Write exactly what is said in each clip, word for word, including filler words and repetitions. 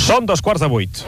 Són dos quarts de vuit.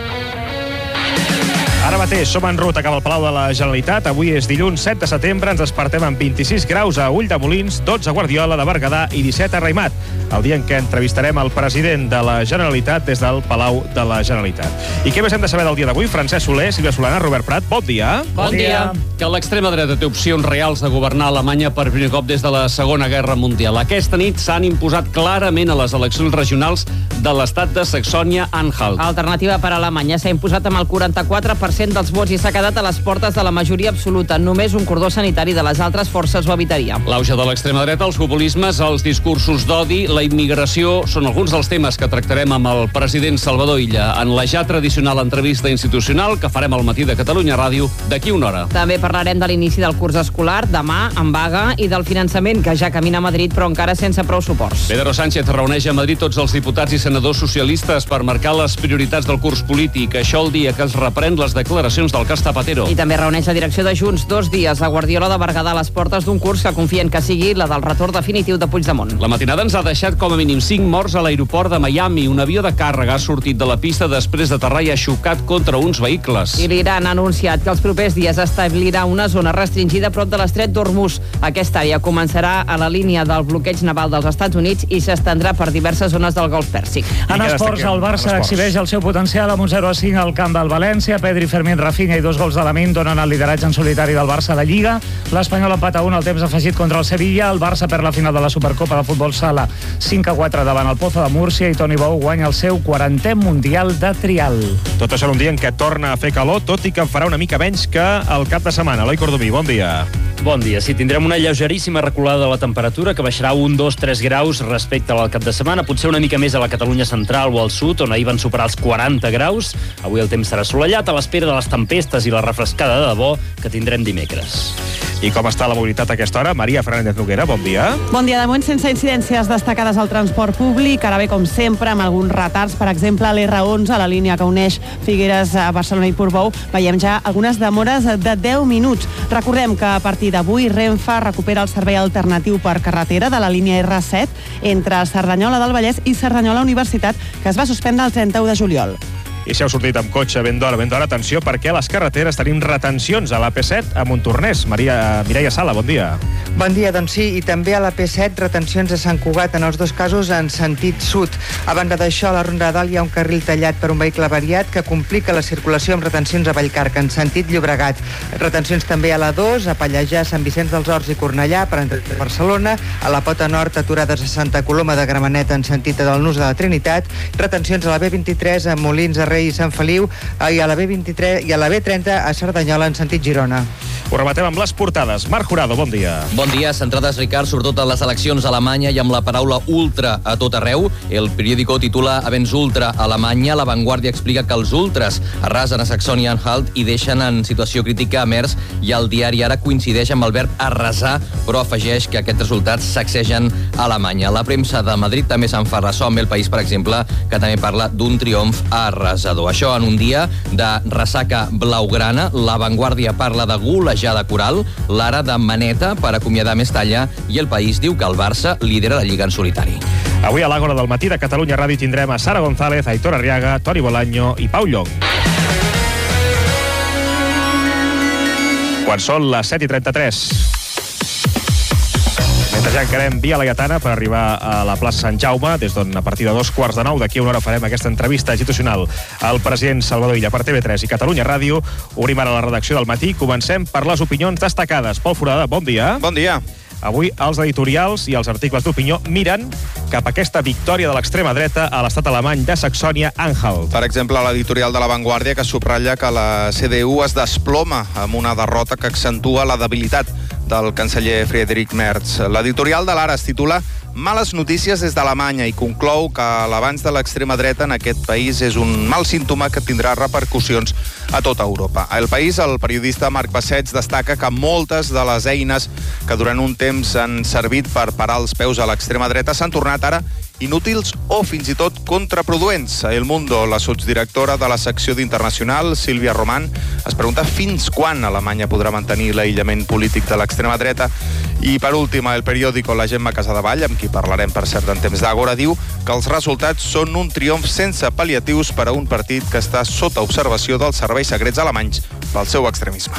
Ara mateix som en ruta cap al Palau de la Generalitat. Avui és dilluns set de setembre. Ens despertem amb vint-i-sis graus a Ulldemolins, dotze a Guardiola de Berguedà i disset a Raimat. El dia en què entrevistarem el president de la Generalitat des del Palau de la Generalitat. I què més hem de saber del dia d'avui? Francesc Soler, Sílvia Solana, Robert Prat, bon dia. Bon dia. Que l'extrema dreta té opcions reals de governar Alemanya per primer cop des de la Segona Guerra Mundial. Aquesta nit s'han imposat clarament a les eleccions regionals de l'estat de Saxònia-Anhalt. Alternativa per a Alemanya s'ha imposat amb el quaranta-quatre per cent dels vots i s'ha quedat a les portes de la majoria absoluta. Només un cordó sanitari de les altres forces ho evitaria. L'auge de l'extrema dreta, els populismes, els discursos d'odi, la immigració són alguns dels temes que tractarem amb el president Salvador Illa en la ja tradicional entrevista institucional que farem al matí de Catalunya Ràdio d'aquí una hora. També parlarem de l'inici del curs escolar, demà, en vaga, i del finançament, que ja camina a Madrid, però encara sense prou suports. Pedro Sánchez reuneix a Madrid tots els diputats i senadors socialistes per marcar les prioritats del curs polític. Això el dia que es reprèn les declaracions del cas Zapatero. I també reuneix la direcció de Junts dos dies a Guardiola de Berguedà a les portes d'un curs que confien que sigui la del retorn definitiu de Puigdemont. La matinada ens ha deixat com a mínim cinc morts a l'aeroport de Miami. Un avió de càrrega ha sortit de la pista després d'aterrar i ha xocat contra uns vehicles. I l'Iran ha anunciat que els propers dies establirà una zona restringida a prop de l'estret d'Hormuz. Aquesta àrea començarà a la línia del bloqueig naval dels Estats Units i s'estendrà per diverses zones del Golf Pèrsic. En esports, el Barça exhibeix el seu potencial amb un zero a cinc al camp del València. Pedri, Fermín, Rafinha i dos gols de Lamine donen el lideratge en solitari del Barça de Lliga. L'Espanyol empata un al temps afegit contra el Sevilla. El Barça perd la final de la Supercopa de Futbol Sala cinc a quatre davant el Pozo de Múrcia i Toni Bou guanya el seu quarantè Mundial de Trial. Tot això en un dia en què torna a fer calor, tot i que en farà una mica menys que el cap de setmana. Eloi Cordomí, bon dia. Bon dia. Sí, tindrem una lleugeríssima reculada de la temperatura que baixarà un, dos, tres graus respecte al cap de setmana, potser una mica més a la Catalunya central o al sud, on ahir van superar els quaranta graus. Avui el temps serà assolellat a l'espera de les tempestes i la refrescada de debò que tindrem dimecres. I com està la mobilitat a aquesta hora? Maria Fernández Noguera, bon dia. Bon dia. De moment sense incidències destacades al transport públic, ara bé, com sempre, amb alguns retards. Per exemple, a l'R onze, a la línia que uneix Figueres a Barcelona i Portbou, veiem ja algunes demores de deu minuts. Recordem que a partir d'avui Renfe recupera el servei alternatiu per carretera de la línia R set entre Cerdanyola del Vallès i Cerdanyola Universitat, que es va suspendre el trenta-u de juliol. I si heu sortit amb cotxe ben d'hora, ben d'hora, atenció, perquè a les carreteres tenim retencions a l'A P set a Montornès. Maria, Mireia Sala, bon dia. Bon dia, doncs sí, i també a l'A P set retencions a Sant Cugat, en els dos casos en sentit sud. A banda d'això, a la Ronda de Dalt hi ha un carril tallat per un vehicle variat que complica la circulació amb retencions a Vallcarca, en sentit Llobregat. Retencions també a la dos, a Pallejà, Sant Vicenç dels Horts i Cornellà, per entrar a Barcelona, a la Pota Nord, aturades a Santa Coloma de Gramenet, en sentit del Nus de la Trinitat, retencions a la B vint-i-tres, a Molins, a i Sant Feliu, i a la B vint-i-tres i a la B trenta a Cerdanyola en sentit Girona. Ho rematem amb les portades. Marc Jurado, bon dia. Bon dia. Centrades, Ricard, sobretot a les eleccions a Alemanya i amb la paraula ultra a tot arreu. El periòdico titula Avens ultra a Alemanya. La Vanguardia explica que els ultras arrasen a Saxònia-Anhalt i deixen en situació crítica a Merz, i el diari Ara coincideix amb el verb arrasar, però afegeix que aquests resultats sacsegen a Alemanya. La premsa de Madrid també se'n fa ressò, amb El País, per exemple, que també parla d'un triomf arrasador. Això en un dia de ressaca blaugrana. La Vanguardia parla de golejada coral, l'Ara de maneta per acomiadar Mestalla, i El País diu que el Barça lidera la Lliga en solitari. Avui a l'Àgora del matí de Catalunya Ràdio tindrem a Sara González, Aitor Arriaga, Toni Bolaño i Pau Llong. Quan són les set i trenta-tres. Mentre ja encarem Via Laietana per arribar a la plaça Sant Jaume, des d'on a partir de dos quarts de nou d'aquí a una hora farem aquesta entrevista institucional al president Salvador Illa per T V tres i Catalunya Ràdio. Obrim ara la redacció del matí. Comencem per les opinions destacades. Pol Forada, bon dia. Bon dia. Avui els editorials i els articles d'opinió miren cap a aquesta victòria de l'extrema dreta a l'estat alemany de Saxònia-Anhalt. Per exemple, l'editorial de La Vanguardia, que subratlla que la C D U es desploma amb una derrota que accentua la debilitat del canceller Friedrich Merz. L'editorial de l'Ara es titula Males notícies des d'Alemanya i conclou que l'avanç de l'extrema dreta en aquest país és un mal símptoma que tindrà repercussions a tota Europa. A El País, el periodista Marc Bassets destaca que moltes de les eines que durant un temps han servit per parar els peus a l'extrema dreta s'han tornat ara inútils o fins i tot contraproduents. A El Mundo, la sotsdirectora de la secció d'Internacional, Sílvia Román, es pregunta fins quan Alemanya podrà mantenir l'aïllament polític de l'extrema dreta. I per últim, El Periódico, la Gemma Casadevall, amb qui parlarem per cert en temps d'Àgora, diu que els resultats són un triomf sense pal·liatius per a un partit que està sota observació dels serveis secrets alemanys pel seu extremisme.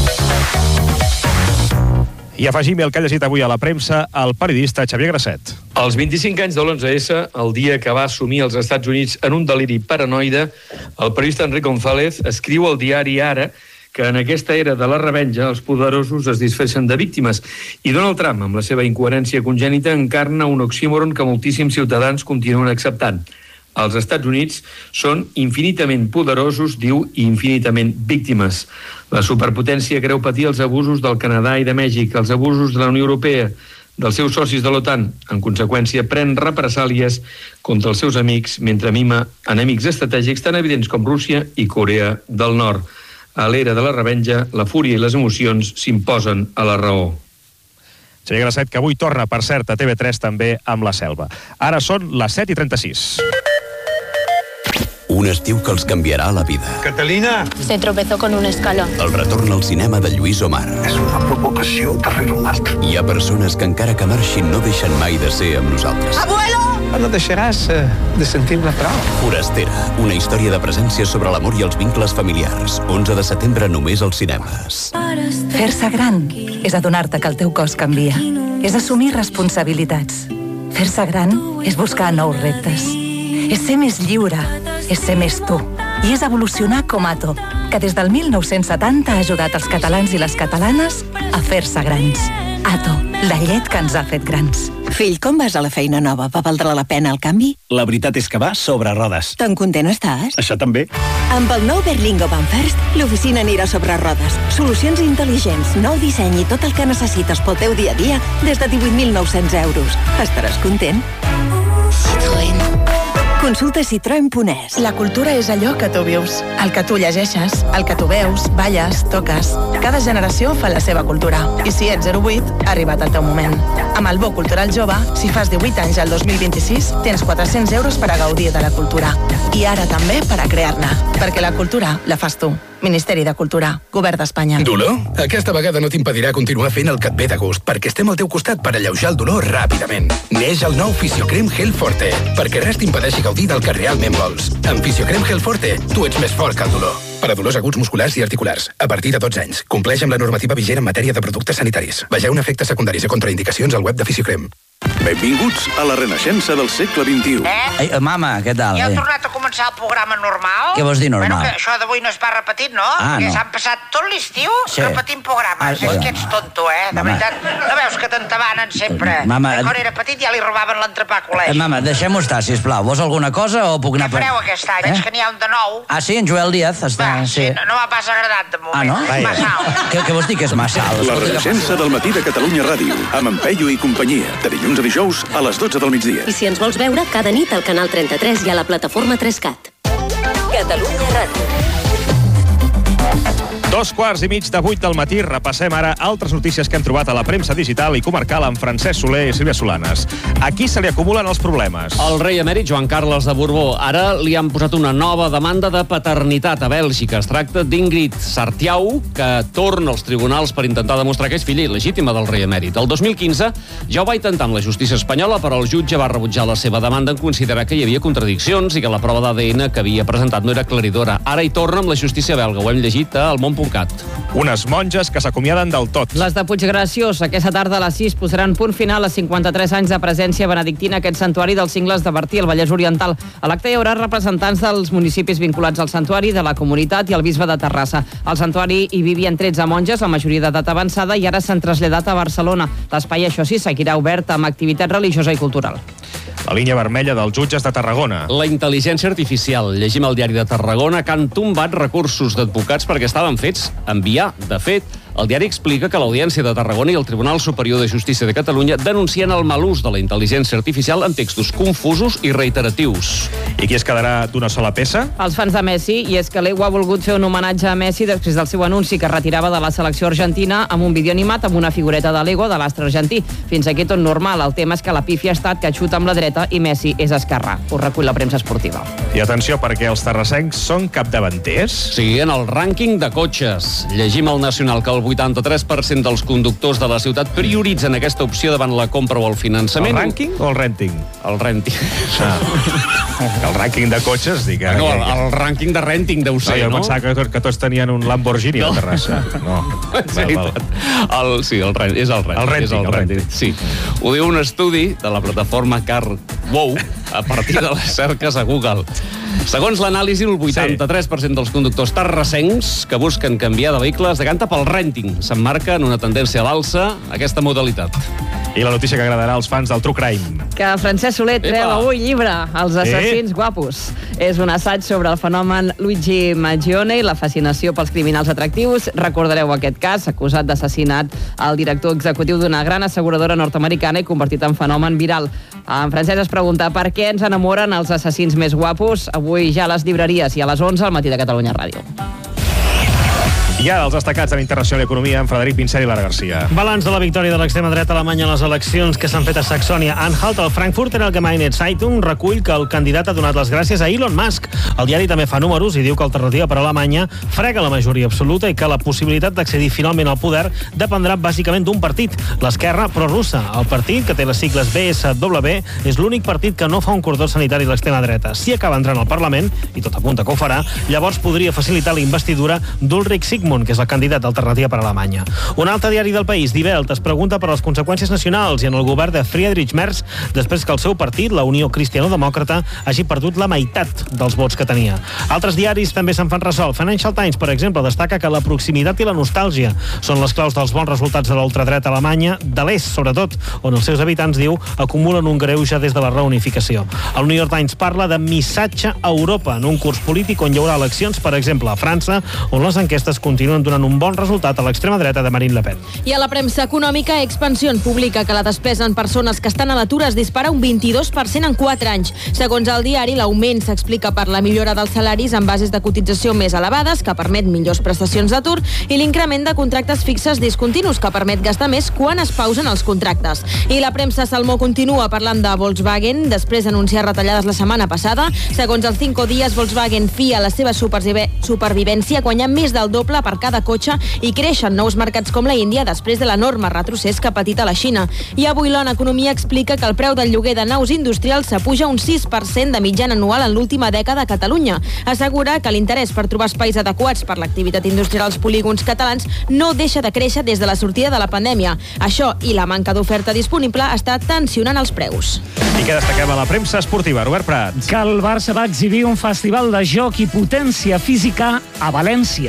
I afegim el que ha llegit avui a la premsa el periodista Xavier Grasset. Als vint-i-cinc anys de l'onze esse, el dia que va assumir els Estats Units en un deliri paranoide, el periodista Enric González escriu al diari Ara que en aquesta era de la revenja els poderosos es disfressen de víctimes. I Donald Trump, amb la seva incoherència congènita, encarna un oxímoron que moltíssims ciutadans continuen acceptant. Els Estats Units són infinitament poderosos, diu, i infinitament víctimes. La superpotència creu patir els abusos del Canadà i de Mèxic, els abusos de la Unió Europea, dels seus socis de l'OTAN. En conseqüència, pren represàlies contra els seus amics, mentre mima enemics estratègics tan evidents com Rússia i Corea del Nord. A l'era de la revenja, la fúria i les emocions s'imposen a la raó. Xavier Grasset, que avui torna, per cert, a T V tres també amb La Selva. Ara són les set i trenta-sis. Un estiu que els canviarà la vida. Catalina! Se tropezó con un escalón. El retorn al cinema de Lluís Omar. És una provocació darrere l'altra. Hi ha persones que encara que marxin no deixen mai de ser amb nosaltres. Abuelo! No deixaràs de sentir-me prou. Forastera, una història de presència sobre l'amor i els vincles familiars. onze de setembre només als cinemes. Fer-se gran és adonar-te que el teu cos canvia. És assumir responsabilitats. Fer-se gran és buscar nous reptes. És ser més lliure. És ser més tu. I és evolucionar com Ato, que des del mil nou-cents setanta ha ajudat els catalans i les catalanes a fer-se grans. Ato, la llet que ens ha fet grans. Fill, com vas a la feina nova? Va valdre la pena el canvi? La veritat és que va sobre rodes. Tan content estàs? Això també. Amb el nou Berlingo Van First, l'oficina anirà sobre rodes. Solucions intel·ligents, nou disseny i tot el que necessites pel teu dia a dia des de divuit mil nou-cents euros. Estaràs content? Citroën. Consulta citroen punt es. La cultura és allò que tu vius, el que tu llegeixes, el que tu veus, balles, toques. Cada generació fa la seva cultura. I si ets zero vuit, ha arribat el teu moment. Amb el Bo Cultural Jove, si fas divuit anys al dos mil vint-i-sis, tens quatre-cents euros per a gaudir de la cultura. I ara també per a crear-ne. Perquè la cultura la fas tu. Ministeri de Cultura, Govern d'Espanya. Dolor? Aquesta vegada no t'impedirà continuar fent el que et ve de gust, perquè estem al teu costat per alleujar el dolor ràpidament. Neix el nou Fisiocrem Gel Forte, perquè res t'impedeixi gaudir del que realment vols. Amb Fisiocrem Gel Forte, tu ets més fort que el dolor. Per a dolors aguts musculars i articulars, a partir de dotze anys. Compleix amb la normativa vigent en matèria de productes sanitaris. Vegeu efectes secundaris i contraindicacions al web de Fisiocrem. Benvinguts a la renaixença del segle vint-i-u. Eh? Ei, mama, què tal? Ja heu tornat a començar el programa normal? Què vols dir normal? Bueno, que això d'avui no es va repetit, no? Ah, Perquè no. s'han passat tot l'estiu Sí. repetint programes. Ah, és bueno. que ets tonto, eh? De Mama. veritat. No veus que t'entabanen sempre? Mama, Que quan era petit ja li robaven l'entrepà a Eh, col·legi. mama, deixem-ho estar, sisplau. Vols alguna cosa o puc anar... Què fareu aquest any? Eh? Veig que n'hi ha un de nou. Ah, sí, en Joel Díaz està... Va, sí, no, no m'ha pas agradat de moment. Ah, no? És massa alt. Què, què vols dir que és massa alt? La renaixença del matí de Catalunya Ràdio, amb en Peyu i companyia, de dilluns a dijous a les dotze del migdia. I si ens vols veure, cada nit al canal trenta-tres i a la plataforma tres cat. Catalunya Ràdio. Dos quarts i mig de vuit del matí, repassem ara altres notícies que hem trobat a la premsa digital i comarcal amb Francesc Soler i Sílvia Solanes. A qui se li acumulen els problemes? El rei emèrit Joan Carles de Borbó. Ara li han posat una nova demanda de paternitat a Bèlgica. Es tracta d'Ingrid Sartiau, que torna als tribunals per intentar demostrar que és filla il·legítima del rei emèrit. El dos mil quinze ja ho va intentar amb la justícia espanyola, però el jutge va rebutjar la seva demanda en considerar que hi havia contradiccions i que la prova d'A D N que havia presentat no era aclaridora. Ara hi torna amb la justícia belga. Ho hem llegit a almond punt cat. Unes monges que s'acomiaden del tot. Les de Puiggraciós, aquesta tarda a les sis, posaran punt final a cinquanta-tres anys de presència benedictina a aquest santuari dels Cingles de Bertí, al Vallès Oriental. A l'acte hi haurà representants dels municipis vinculats al santuari, de la comunitat i el bisbe de Terrassa. Al santuari hi vivien tretze monges, la majoria d'edat avançada, i ara s'han traslladat a Barcelona. L'espai, això sí, seguirà obert amb activitat religiosa i cultural. La línia vermella dels jutges de Tarragona. La intel·ligència artificial. Llegim al diari de Tarragona que han tombat recursos d'advocats perquè estaven fets enviar. De fet, el diari explica que l'Audiència de Tarragona i el Tribunal Superior de Justícia de Catalunya denuncien el mal ús de la intel·ligència artificial en textos confusos i reiteratius. I qui es quedarà d'una sola peça? Els fans de Messi, i és que l'Ego ha volgut fer un homenatge a Messi després del seu anunci que es retirava de la selecció argentina amb un vídeo animat amb una figureta de l'Ego de l'astre argentí. Fins aquí tot normal, el tema és que la pífia ha estat que xuta amb la dreta i Messi és esquerrà. Ho recull la premsa esportiva. I atenció, perquè els terrassencs són capdavanters? Sí, en el rànquing de cotxes. Llegim al Nacional que el vuitanta-tres per cent dels conductors de la ciutat prioritzen aquesta opció davant la compra o el finançament. El rànquing o el renting? El renting. Ah. El rànquing de cotxes, dic... No, el, el rànquing de renting deu ser, no? Jo no? pensava que, que tots tenien un Lamborghini no. a Terrassa. No. Sí, val, val. El, sí, el rent, és el renting. El renting, és el el renting. renting. Sí. Ho diu un estudi de la plataforma CarWow a partir de les cerques a Google. Segons l'anàlisi, el vuitanta-tres per cent dels conductors terrassencs que busquen canviar de vehicle es decanta pel renting. S'emmarca en una tendència a l'alça aquesta modalitat. I la notícia que agradarà als fans del True Crime. Que Francesc Soler treu avui llibre, Els assassins eh? guapos. És un assaig sobre el fenomen Luigi Mangione i la fascinació pels criminals atractius. Recordareu aquest cas, acusat d'assassinat al director executiu d'una gran asseguradora nord-americana i convertit en fenomen viral. En Francesc es pregunta per què ens enamoren els assassins més guapos. Avui ja a les llibreries i a les onze al Matí de Catalunya Ràdio. I ara els destacats en Internacional i Economia amb Frederic Pincel i Lara Garcia. Balanç de la victòria de l'extrema dreta alemanya a les eleccions que s'han fet a Saxònia-Anhalt. El Frankfurter Allgemeine Zeitung recull que el candidat ha donat les gràcies a Elon Musk. El diari també fa números i diu que Alternativa per Alemanya frega la majoria absoluta i que la possibilitat d'accedir finalment al poder dependrà bàsicament d'un partit, l'esquerra prorussa. El partit, que té les sigles B S W, és l'únic partit que no fa un cordó sanitari a l'extrema dreta. Si acaba entrant al Parlament, i tot apunta que ho farà, llavors podria facilitar la investidura d'Ulrich Sigmund, que és el candidat d'Alternativa per Alemanya. Un altre diari del país, Die Welt, es pregunta per les conseqüències nacionals i en el govern de Friedrich Merz després que el seu partit, la Unió Cristiano-Demòcrata, hagi perdut la meitat dels vots que tenia. Altres diaris també se'n fan ressò. Financial Times, per exemple, destaca que la proximitat i la nostàlgia són les claus dels bons resultats de la ultradreta alemanya, de l'est, sobretot, on els seus habitants, diu, acumulen un greuge des de la reunificació. El New York Times parla de missatge a Europa en un curs polític on hi haurà eleccions, per exemple, a França, on les enquestes continuen donant un bon resultat a l'extrema dreta de Marine Le Pen. I a la premsa econòmica, Expansión publica que la despesa en persones que estan a l'atur es dispara un vint-i-dos per cent en quatre anys. Segons el diari, l'augment s'explica per la millora dels salaris amb bases de cotització més elevades, que permet millors prestacions d'atur, i l'increment de contractes fixes discontinus, que permet gastar més quan es pausen els contractes. I la premsa Salmó continua parlant de Volkswagen, després d'anunciar retallades la setmana passada. Segons el Cinco Días, Volkswagen fia la seva supervivència guanyant més del doble per cada cotxe i creixen nous mercats com la Índia després de l'enorme retrocés que ha patit a la Xina. I avui l'On Economia explica que el preu del lloguer de naus industrials s'apuja un sis per cent de mitjana anual en l'última dècada a Catalunya. Assegura que l'interès per trobar espais adequats per l'activitat industrial als polígons catalans no deixa de créixer des de la sortida de la pandèmia. Això i la manca d'oferta disponible està tensionant els preus. I què destaquem a la premsa esportiva? Robert Prats. Que el Barça va exhibir un festival de joc i potència física a València.